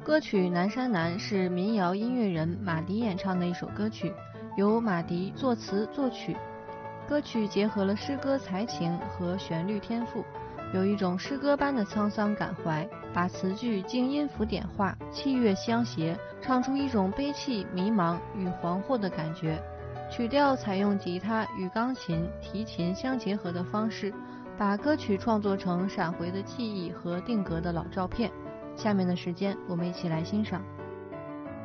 歌曲《南山南》是民谣音乐人马迪演唱的一首歌曲，由马迪作词作曲。歌曲结合了诗歌才情和旋律天赋，有一种诗歌般的沧桑感怀，把词句经音符点化，器乐相携，唱出一种悲戚、迷茫与惶惑的感觉。曲调采用吉他与钢琴、提琴相结合的方式，把歌曲创作成闪回的记忆和定格的老照片。下面的时间，我们一起来欣赏。